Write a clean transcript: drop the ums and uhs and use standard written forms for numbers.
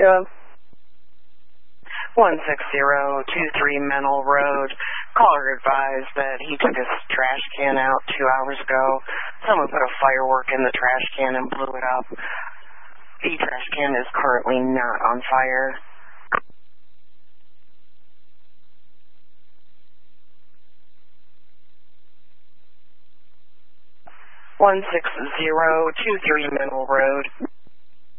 Yeah. 16023 Mental Road. Caller advised that he took his trash can out 2 hours ago. Someone put a firework in the trash can and blew it up. The trash can is currently not on fire. 16023 Mental Road.